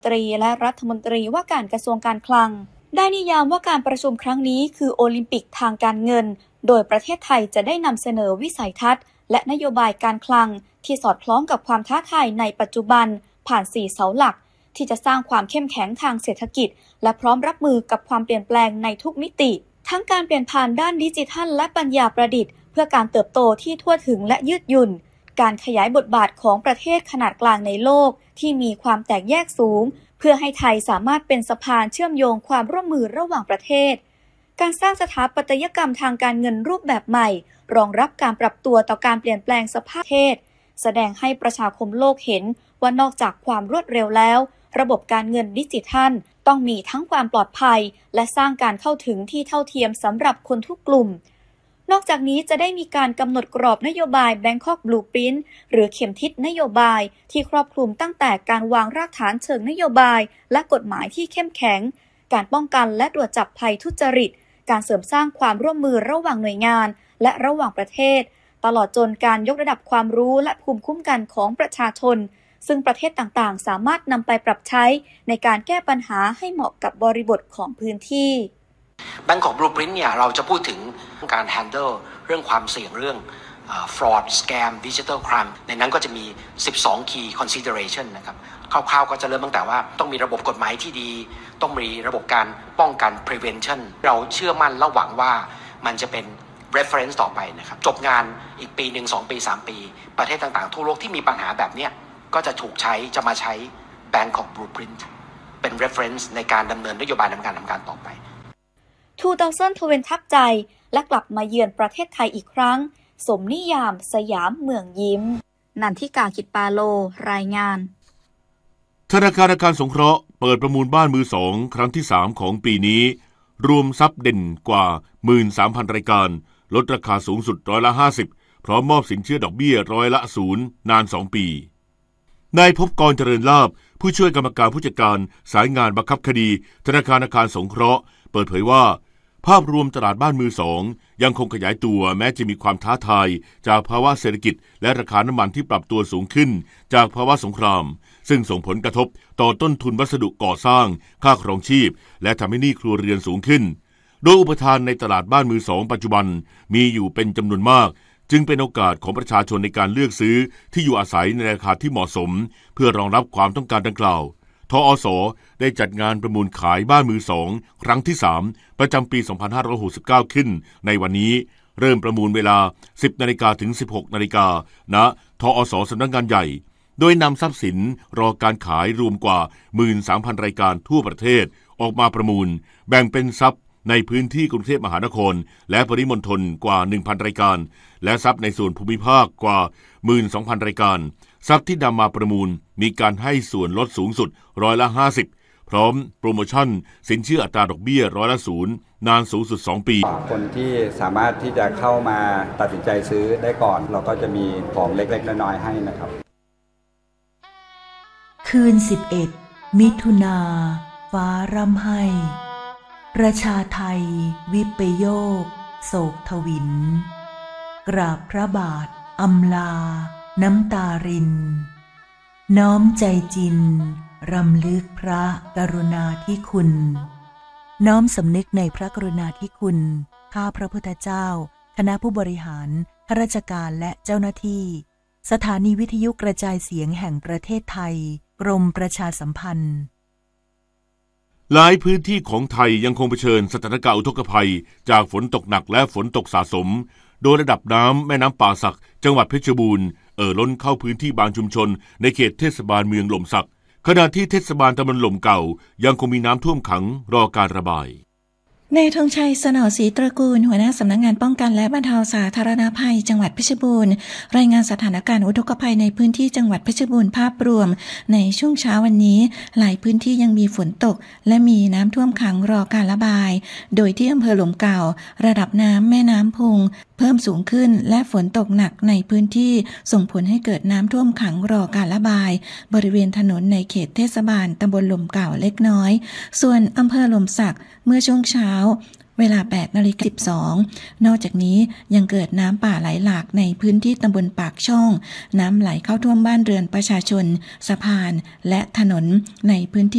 ตรีและรัฐมนตรีว่าการกระทรวงการคลังได้นิยามว่าการประชุมครั้งนี้คือโอลิมปิกทางการเงินโดยประเทศไทยจะได้นำเสนอวิสัยทัศน์และนโยบายการคลังที่สอดคล้องกับความท้าทายในปัจจุบันผ่าน4เสาหลักที่จะสร้างความเข้มแข็งทางเศรษฐกิจและพร้อมรับมือกับความเปลี่ยนแปลงในทุกมิติทั้งการเปลี่ยนผ่านด้านดิจิทัลและปัญญาประดิษฐ์เพื่อการเติบโตที่ทั่วถึงและยืดหยุ่นการขยายบทบาทของประเทศขนาดกลางในโลกที่มีความแตกแยกสูงเพื่อให้ไทยสามารถเป็นสะพานเชื่อมโยงความร่วมมือระหว่างประเทศการสร้างสถาปัตยกรรมทางการเงินรูปแบบใหม่รองรับการปรับตัวต่อการเปลี่ยนแปลงสภาพประเทศแสดงให้ประชาคมโลกเห็นว่านอกจากความรวดเร็วแล้วระบบการเงินดิจิทัลต้องมีทั้งความปลอดภัยและสร้างการเข้าถึงที่เท่าเทียมสำหรับคนทุกกลุ่มนอกจากนี้จะได้มีการกำหนดกรอบนโยบาย Bangkok Blueprint หรือเข็มทิศนโยบายที่ครอบคลุมตั้งแต่การวางรากฐานเชิงนโยบายและกฎหมายที่เข้มแข็งการป้องกันและตรวจจับภัยทุจริตการเสริมสร้างความร่วมมือระหว่างหน่วยงานและระหว่างประเทศตลอดจนการยกระดับความรู้และภูมิคุ้มกันของประชาชนซึ่งประเทศต่างๆสามารถนำไปปรับใช้ในการแก้ปัญหาให้เหมาะกับบริบทของพื้นที่ Bangkok Blueprint เนี่ยเราจะพูดถึงการ handle เรื่องความเสี่ยงเรื่องfraud scam digital crime ในนั้นก็จะมี12 key consideration นะครับคร่าวๆก็จะเริ่มตั้งแต่ว่าต้องมีระบบกฎหมายที่ดีต้องมีระบบการป้องกัน prevention เราเชื่อมั่นและหวังว่ามันจะเป็น reference ต่อไปนะครับจบงานอีกปี1 2 ปี 3 ปีประเทศต่างๆทั่วโลกที่มีปัญหาแบบนี้ก็จะถูกใช้จะมาใช้ Bangkok Blueprint เป็น reference ในการดำเนินนโยบายในการทำงานต่อไป 2020ทับใจและกลับมาเยือนประเทศไทยอีกครั้งสมนิยามสยามเมืองยิ้มนันทิกา กิจปาโลรายงานธนาคารอาคารสงเคราะห์เปิดประมูลบ้านมือสองครั้งที่3ของปีนี้รวมทรัพย์เด่นกว่า 13,000 รายการลดราคาสูงสุด50%พร้อมมอบสินเชื่อดอกเบี้ย0%นาน2 ปีนายภพกรเจริญลาภผู้ช่วยกรรมการผู้จัดการสายงานบังคับคดีธนาคารอาคารสงเคราะห์เปิดเผยว่าภาพรวมตลาดบ้านมือสองยังคงขยายตัวแม้จะมีความท้าทายจากภาวะเศรษฐกิจและราคาน้ำมันที่ปรับตัวสูงขึ้นจากภาวะสงครามซึ่งส่งผลกระทบต่อต้นทุนวัสดุก่อสร้างค่าครองชีพและทำให้หนี้ครัวเรือนสูงขึ้นโดยอุปทานในตลาดบ้านมือสองปัจจุบันมีอยู่เป็นจำนวนมากจึงเป็นโอกาสของประชาชนในการเลือกซื้อที่อยู่อาศัยในราคาที่เหมาะสมเพื่อรองรับความต้องการดังกล่าวทอส.ได้จัดงานประมูลขายบ้านมือสองครั้งที่3ประจำปี2569ขึ้นในวันนี้เริ่มประมูลเวลา 10 นาฬิกาถึง 16 นาฬิกาณทอส.สำนักงานใหญ่โดยนำทรัพย์สินรอการขายรวมกว่า 13,000 รายการทั่วประเทศออกมาประมูลแบ่งเป็นทรัพย์ในพื้นที่กรุงเทพมหานครและปริมณฑลกว่า 1,000 รายการและทรัพย์ในส่วนภูมิภาคกว่า 12,000 รายการทรัพย์ที่นำมาประมูลมีการให้ส่วนลดสูงสุด50%พร้อมโปรโมชั่นสินเชื่ออัตราดอกเบี้ย0%นานสูงสุด2 ปีคนที่สามารถที่จะเข้ามาตัดสินใจซื้อได้ก่อนเราก็จะมีของเล็กๆน้อยๆให้นะครับคืน11มิถุนาฟ้าร่ำไห้ประชาไทยวิปโยคโศกทวินกราบพระบาทอำลาน้ำตารินน้อมใจจินรำลึกพระกรุณาธิคุณน้อมสำนึกในพระกรุณาธิคุณข้าพระพุทธเจ้าคณะผู้บริหารข้าราชการและเจ้าหน้าที่สถานีวิทยุกระจายเสียงแห่งประเทศไทยกรมประชาสัมพันธ์หลายพื้นที่ของไทยยังคงเผชิญสถานการณ์อุทกภัยจากฝนตกหนักและฝนตกสะสมโดยระดับน้ำแม่น้ำป่าสักจังหวัดเพชรบูรณ์ล้นเข้าพื้นที่บางชุมชนในเขตเทศบาลเมืองหล่มสักขณะที่เทศบาลตำบลหล่มเก่ายังคงมีน้ำท่วมขังรอการระบายนายธงชัยสนอศรีตระกูลหัวหน้าสำนักงานป้องกันและบรรเทาสาธารณภัยจังหวัดเพชรบูรณ์รายงานสถานการณ์อุทกภัยในพื้นที่จังหวัดเพชรบูรณ์ภาพรวมในช่วงเช้าวันนี้หลายพื้นที่ยังมีฝนตกและมีน้ำท่วมขังรอการระบายโดยที่อำเภอหล่มเก่าระดับน้ำแม่น้ำพุงเพิ่มสูงขึ้นและฝนตกหนักในพื้นที่ส่งผลให้เกิดน้ำท่วมขังรอการระบายบริเวณถนนในเขตเทศบาลตำบลหล่มเก่าเล็กน้อยส่วนอำเภอหล่มสักเมื่อช่วงเช้าเเวลา 8:12 นอกจากนี้ยังเกิดน้ำป่าไหลหลากในพื้นที่ตำบลปากช่องน้ำไหลเข้าท่วมบ้านเรือนประชาชนสะพานและถนนในพื้นที่